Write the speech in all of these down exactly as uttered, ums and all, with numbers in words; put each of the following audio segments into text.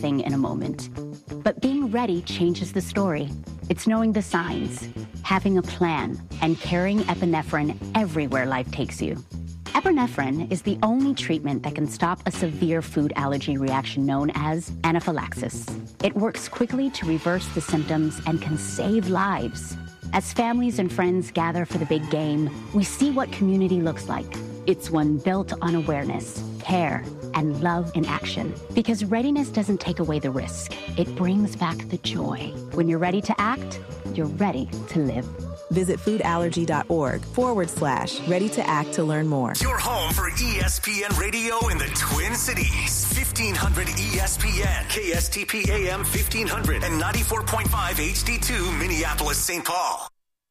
everything in a moment. But being ready changes the story. It's knowing the signs, having a plan, and carrying epinephrine everywhere life takes you. Epinephrine is the only treatment that can stop a severe food allergy reaction known as anaphylaxis. It works quickly to reverse the symptoms and can save lives. As families and friends gather for the big game, we see what community looks like. It's one built on awareness, care, and love in action. Because readiness doesn't take away the risk. It brings back the joy. When you're ready to act, you're ready to live. Visit foodallergy.org forward slash ready to act to learn more. Your home for E S P N Radio in the Twin Cities. fifteen hundred E S P N, K S T P A M fifteen hundred, and ninety-four point five H D two Minneapolis, Saint Paul.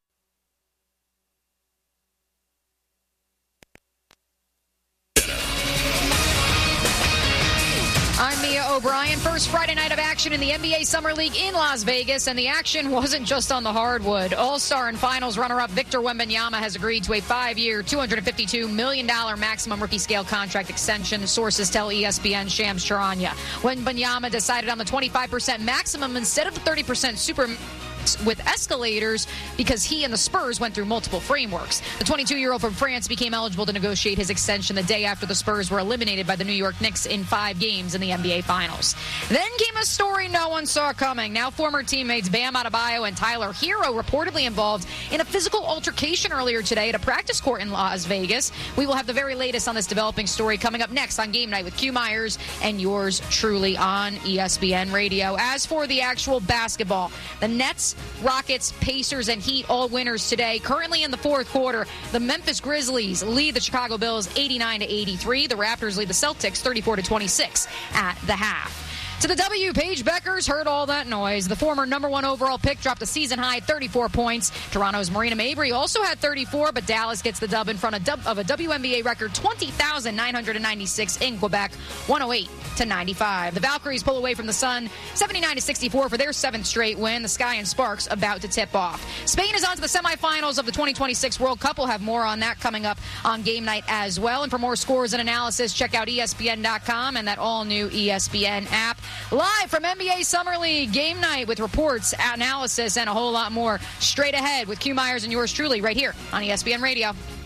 I'm Mia O'Brien. First Friday night of action in the N B A Summer League in Las Vegas, and the action wasn't just on the hardwood. All-Star and Finals runner-up Victor Wembanyama has agreed to a five-year, two hundred fifty-two million dollars maximum rookie-scale contract extension, sources tell E S P N Shams Charania. Wembanyama decided on the twenty-five percent maximum instead of the thirty percent super with escalators because he and the Spurs went through multiple frameworks. The twenty-two-year-old from France became eligible to negotiate his extension the day after the Spurs were eliminated by the New York Knicks in five games in the N B A Finals. Then came a story no one saw coming. Now former teammates Bam Adebayo and Tyler Hero reportedly involved in a physical altercation earlier today at a practice court in Las Vegas. We will have the very latest on this developing story coming up next on Game Night with Q Myers and yours truly on E S P N Radio. As for the actual basketball, the Nets, Rockets, Pacers, and Heat all winners today. Currently in the fourth quarter, the Memphis Grizzlies lead the Chicago Bulls eighty-nine to eighty-three. The Raptors lead the Celtics thirty-four to twenty-six at the half. To the W, Paige Beckers heard all that noise. The former number one overall pick dropped a season-high thirty-four points. Toronto's Marina Mabrey also had thirty-four, but Dallas gets the dub in front of, of a W N B A record twenty thousand nine hundred ninety-six in Quebec, one oh eight to ninety-five. The Valkyries pull away from the Sun, seventy-nine to sixty-four for their seventh straight win. The Sky and Sparks about to tip off. Spain is on to the semifinals of the twenty twenty-six World Cup. We'll have more on that coming up on Game Night as well. And for more scores and analysis, check out E S P N dot com and that all-new E S P N app. Live from N B A Summer League Game Night with reports, analysis, and a whole lot more straight ahead with Q Myers and yours truly right here on E S P N Radio.